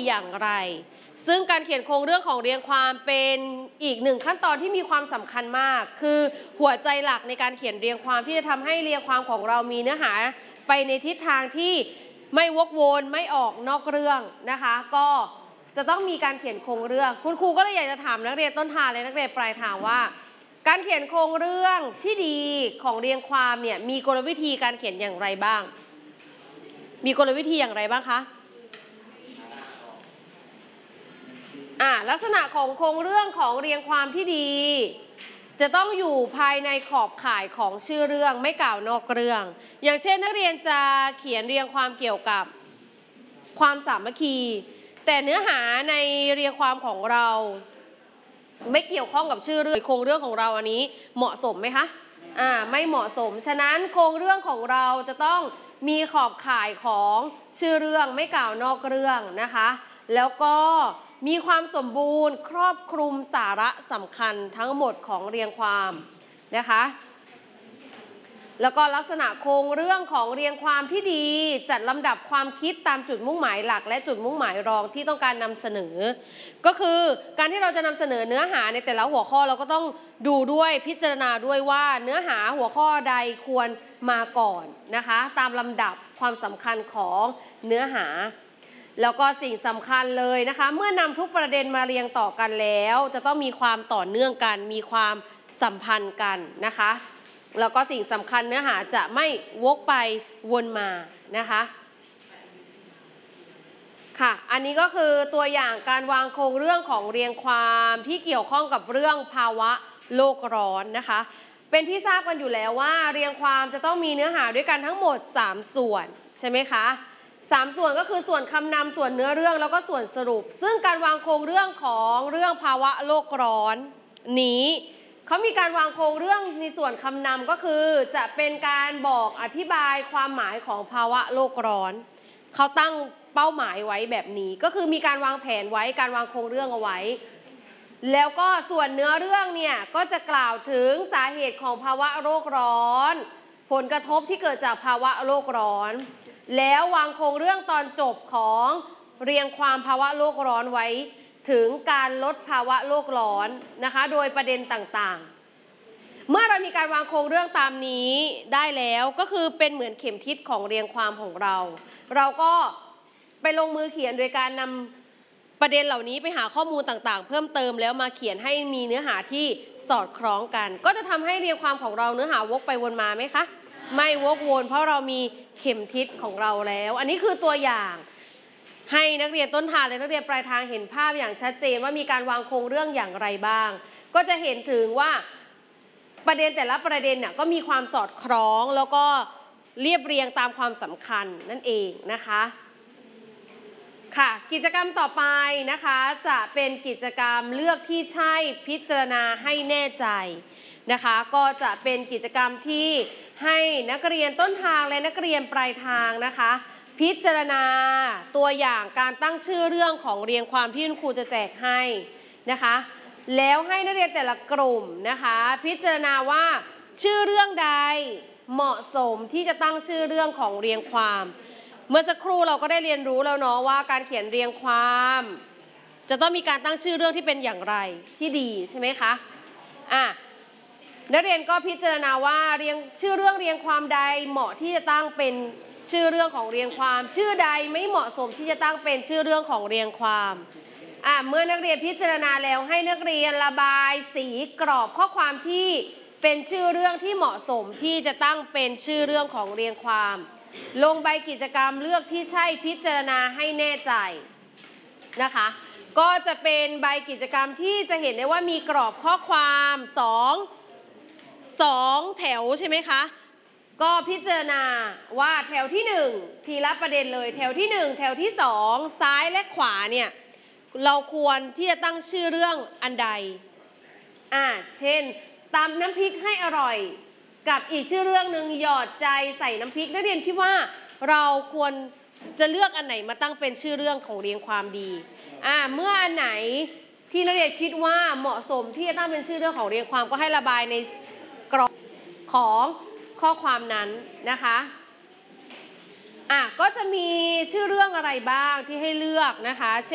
อย่างไรซึ่งการเขียนโครงเรื่องของเรียงความเป็นอีกหนึ่งขั้นตอนที่มีความสำคัญมากคือหัวใจหลักในการเขียนเรียงความที่จะทำให้เรียงความของเรามีเนื้อหาไปในทิศทางที่ไม่วกวนไม่ออกนอกเรื่องนะคะก็จะต้องมีการเขียนโครงเรื่องคุณครูก็เลยอยากจะถามนักเรียนต้นทางและนักเรียนปลายทางว่าการเขียนโครงเรื่องที่ดีของเรียงความเนี่ยมีกลวิธีการเขียนอย่างไรบ้างมีกลวิธีอย่างไรบ้างคะลักษณะของโครงเรื่องของเรียงความที่ดีจะต้องอยู่ภายในขอบข่ายของชื่อเรื่องไม่กล่าวนอกเรื่องอย่างเช่นนักเรียนจะเขียนเรียงความเกี่ยวกับความสามัคคีแต่เนื้อหาในเรียงความของเราไม่เกี่ยวข้องกับชื่อเรื่องโครงเรื่องของเราอันนี้เหมาะสมไหมคะไม่เหมาะสมฉะนั้นโครงเรื่องของเราจะต้องมีขอบข่ายของชื่อเรื่องไม่กล่าวนอกเรื่องนะคะแล้วก็มีความสมบูรณ์ครอบคลุมสาระสำคัญทั้งหมดของเรียงความนะคะแล้วก็ลักษณะโครงเรื่องของเรียงความที่ดีจัดลำดับความคิดตามจุดมุ่งหมายหลักและจุดมุ่งหมายรองที่ต้องการนำเสนอก็คือการที่เราจะนำเสนอเนื้อหาในแต่ละหัวข้อเราก็ต้องดูด้วยพิจารณาด้วยว่าเนื้อหาหัวข้อใดควรมาก่อนนะคะตามลำดับความสำคัญของเนื้อหาแล้วก็สิ่งสำคัญเลยนะคะเมื่อนำทุกประเด็นมาเรียงต่อกันแล้วจะต้องมีความต่อเนื่องกันมีความสัมพันธ์กันนะคะแล้วก็สิ่งสำคัญเนื้อหาจะไม่วกไปวนมานะคะค่ะอันนี้ก็คือตัวอย่างการวางโครงเรื่องของเรียงความที่เกี่ยวข้องกับเรื่องภาวะโลกร้อนนะคะเป็นที่ทราบกันอยู่แล้วว่าเรียงความจะต้องมีเนื้อหาด้วยกันทั้งหมด3ส่วนใช่ไหมคะ3ส่วนก็คือส่วนคำนำส่วนเนื้อเรื่องแล้วก็ส่วนสรุปซึ่งการวางโครงเรื่องของเรื่องภาวะโลกร้อนนี้เขามีการวางโครงเรื่องในส่วนคำนำก็คือจะเป็นการบอกอธิบายความหมายของภาวะโลกร้อนเขาตั้งเป้าหมายไว้แบบนี้ก็คือมีการวางแผนไว้การวางโครงเรื่องเอาไว้แล้วก็ส่วนเนื้อเรื่องเนี่ยก็จะกล่าวถึงสาเหตุของภาวะโลกร้อนผลกระทบที่เกิดจากภาวะโลกร้อนแล้ววางโครงเรื่องตอนจบของเรียงความภาวะโลกร้อนไว้ถึงการลดภาวะโลกร้อนนะคะโดยประเด็นต่างๆเมื่อเรามีการวางโครงเรื่องตามนี้ได้แล้วก็คือเป็นเหมือนเข็มทิศของเรียงความของเราก็ไปลงมือเขียนโดยการนำประเด็นเหล่านี้ไปหาข้อมูลต่างๆเพิ่มเติมแล้วมาเขียนให้มีเนื้อหาที่สอดคล้องกันก็จะทำให้เรียงความของเราเนื้อหาวกไปวนมาไหมคะไม่วกวนเพราะเรามีเข็มทิศของเราแล้วอันนี้คือตัวอย่างให้นักเรียนต้นทางและนักเรียนปลายทางเห็นภาพอย่างชัดเจนว่ามีการวางโครงเรื่องอย่างไรบ้างก็จะเห็นถึงว่าประเด็นแต่ละประเด็นเนี่ยก็มีความสอดคล้องแล้วก็เรียบเรียงตามความสำคัญนั่นเองนะคะค่ะกิจกรรมต่อไปนะคะจะเป็นกิจกรรมเลือกที่ใช่พิจารณาให้แน่ใจนะคะก็จะเป็นกิจกรรมที่ให้นักเรียนต้นทางและนักเรียนปลายทางนะคะพิจารณาตัวอย่างการตั้งชื่อเรื่องของเรียงความที่คุณครูจะแจกให้นะคะแล้วให้นักเรียนแต่ละกลุ่มนะคะพิจารณาว่าชื่อเรื่องใดเหมาะสมที่จะตั้งชื่อเรื่องของเรียงความเมื่อสักครู่เราก็ได้เรียนรู้แล้วเนาะว่าการเขียนเรียงความจะต้องมีการตั้งชื่อเรื่องที่เป็นอย่างไรที่ดีใช่ไหมคะนักเรียนก็พิจารณาว่าชื่อเรื่องเรียงความใดเหมาะที่จะตั้งเป็นชื่อเรื่องของเรียงความชื่อใดไม่เหมาะสมที่จะตั้งเป็นชื่อเรื่องของเรียงความเมื่อนักเรียนพิจารณาแล้วให้นักเรียนระบายสีกรอบข้อความที่เป็นชื่อเรื่องที่เหมาะสมที่จะตั้งเป็นชื่อเรื่องของเรียงความลงใบกิจกรรมเลือกที่ใช่พิจารณาให้แน่ใจนะคะก็จะเป็นใบกิจกรรมที่จะเห็นได้ว่ามีกรอบข้อความ2แถวใช่ไหมคะก็พิจารณาว่าแถวที่1ทีละประเด็นเลยแถวที่1แถวที่2ซ้ายและขวาเนี่ยเราควรที่จะตั้งชื่อเรื่องอันใดเช่นตำน้ำพริกให้อร่อยกับอีกชื่อเรื่องหนึ่งหยอดใจใส่น้ำพริกนักเรียนคิดว่าเราควรจะเลือกอันไหนมาตั้งเป็นชื่อเรื่องของเรียงความดีเมื่ออันไหนที่นักเรียนคิดว่าเหมาะสมที่จะตั้งเป็นชื่อเรื่องของเรียงความก็ให้ระบายในกรอบของข้อความนั้นนะคะก็จะมีชื่อเรื่องอะไรบ้างที่ให้เลือกนะคะ